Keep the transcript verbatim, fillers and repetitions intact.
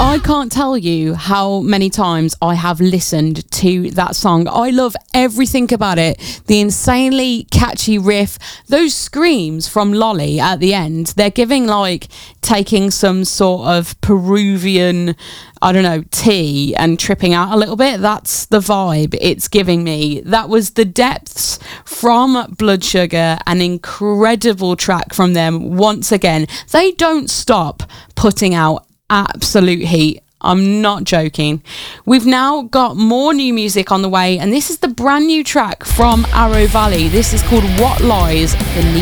I can't tell you how many times I have listened to that song. I love everything about it. The insanely catchy riff, those screams from Lolly at the end, they're giving like taking some sort of Peruvian, I don't know, tea and tripping out a little bit. That's the vibe it's giving me. That was The Depths from Blood Sugar, an incredible track from them once again. They don't stop putting out absolute heat. I'm not joking. We've now got more new music on the way, and this is the brand new track from Arrow Valley. This is called What Lies Beneath